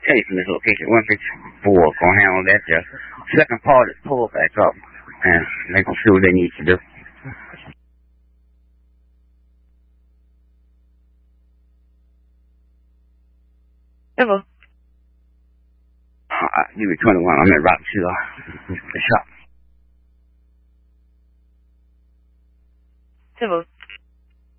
escape from this location. 154 gonna handle that there. Second part is pull back up and they can see what they need to do. Hello. Give me 21. I'm at Rock to the shop. Hello.